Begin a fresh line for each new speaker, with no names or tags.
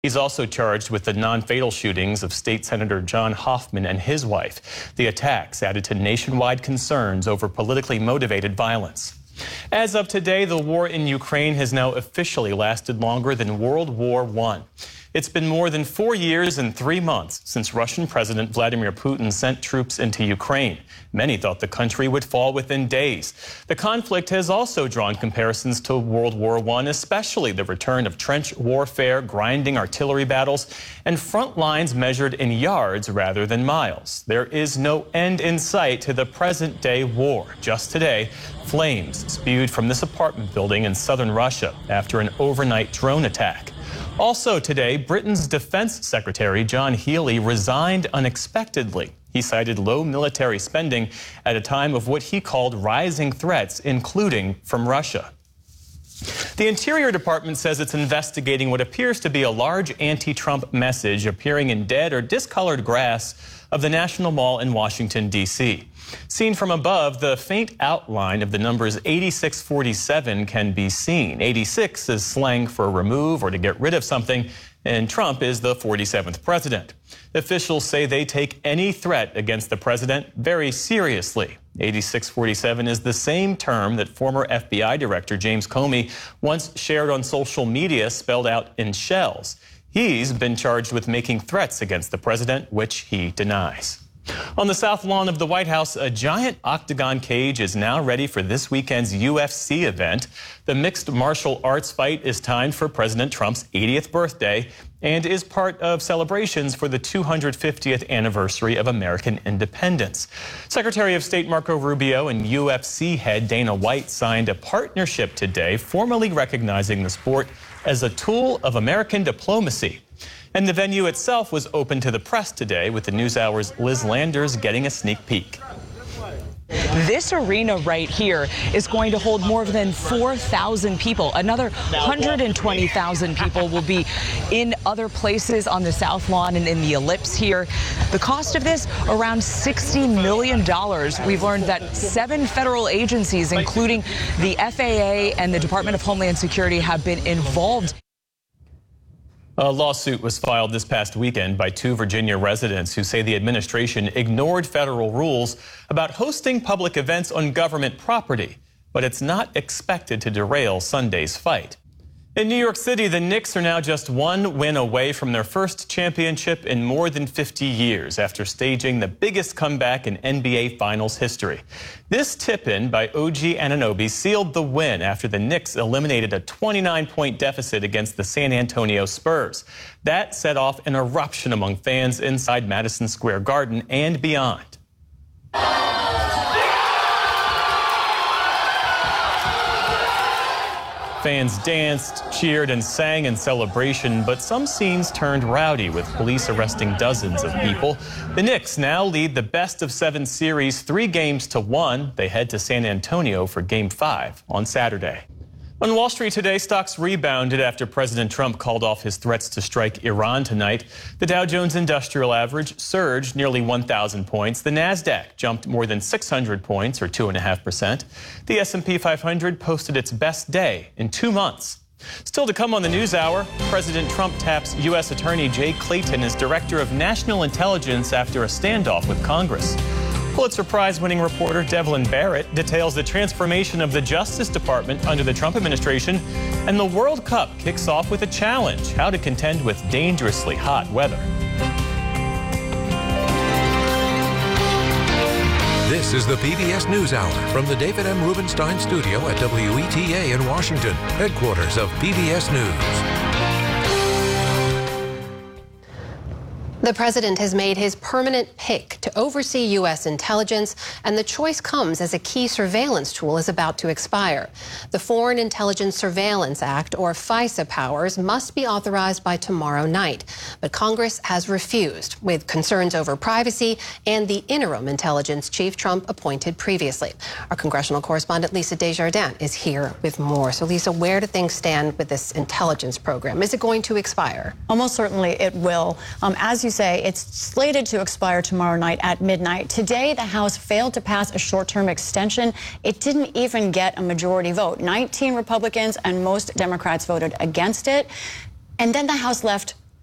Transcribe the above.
He's also charged with the non-fatal shootings of State Senator John Hoffman and his wife. The attacks added to nationwide concerns over politically motivated violence. As of today, the war in Ukraine has now officially lasted longer than World War I. It's been more than 4 years and 3 months since Russian President Vladimir Putin sent troops into Ukraine. Many thought the country would fall within days. The conflict has also drawn comparisons to World War I, especially the return of trench warfare, grinding artillery battles, and front lines measured in yards rather than miles. There is no end in sight to the present-day war. Just today, flames spewed from this apartment building in southern Russia after an overnight drone attack. Also today, Britain's Defense Secretary John Healey resigned unexpectedly. He cited low military spending at a time of what he called rising threats, including from Russia. The Interior Department says it's investigating what appears to be a large anti-Trump message appearing in dead or discolored grass of the National Mall in Washington, D.C. Seen from above, the faint outline of the numbers 8647 can be seen. 86 is slang for remove or to get rid of something, and Trump is the 47th president. Officials say they take any threat against the president very seriously. 8647 is the same term that former FBI Director James Comey once shared on social media, spelled out in shells. He's been charged with making threats against the president, which he denies. On the south lawn of the White House, a giant octagon cage is now ready for this weekend's UFC event. The mixed martial arts fight is timed for President Trump's 80th birthday and is part of celebrations for the 250th anniversary of American independence. Secretary of State Marco Rubio and UFC head Dana White signed a partnership today, formally recognizing the sport as a tool of American diplomacy. And the venue itself was open to the press today, with the NewsHour's Liz Landers getting a sneak peek.
This arena right here is going to hold more than 4,000 people. Another 120,000 people will be in other places on the South Lawn and in the Ellipse here. The cost of this, around $60 million. We've learned that 7 federal agencies, including the FAA and the Department of Homeland Security, have been involved.
A lawsuit was filed this past weekend by 2 Virginia residents who say the administration ignored federal rules about hosting public events on government property, but it's not expected to derail Sunday's fight. In New York City, the Knicks are now just 1 win away from their first championship in more than 50 years after staging the biggest comeback in NBA Finals history. This tip-in by OG Anunoby sealed the win after the Knicks eliminated a 29-point deficit against the San Antonio Spurs. That set off an eruption among fans inside Madison Square Garden and beyond. Fans danced, cheered, and sang in celebration, but some scenes turned rowdy, with police arresting dozens of people. The Knicks now lead the best-of-7 series 3-1. They head to San Antonio for Game 5 on Saturday. On Wall Street today, stocks rebounded after President Trump called off his threats to strike Iran tonight. The Dow Jones Industrial Average surged nearly 1,000 points. The Nasdaq jumped more than 600 points, or 2.5%. The S&P 500 posted its best day in 2 months. Still to come on the NewsHour, President Trump taps U.S. Attorney Jay Clayton as Director of National Intelligence after a standoff with Congress. Pulitzer Prize-winning reporter Devlin Barrett details the transformation of the Justice Department under the Trump administration, and the World Cup kicks off with a challenge: how to contend with dangerously hot weather.
This is the PBS NewsHour from the David M. Rubenstein Studio at WETA in Washington, headquarters of PBS News.
The president has made his permanent pick to oversee U.S. intelligence, and the choice comes as a key surveillance tool is about to expire. The Foreign Intelligence Surveillance Act, or FISA powers, must be authorized by tomorrow night. But Congress has refused, with concerns over privacy and the interim intelligence chief Trump appointed previously. Our congressional correspondent Lisa Desjardins is here with more. So, Lisa, where do things stand with this intelligence program? Is it going to expire?
Almost certainly it will. As you say, it's slated to expire tomorrow night at midnight. Today, the House failed to pass a short-term extension. It didn't even get a majority vote. 19 Republicans and most Democrats voted against it. And then the House left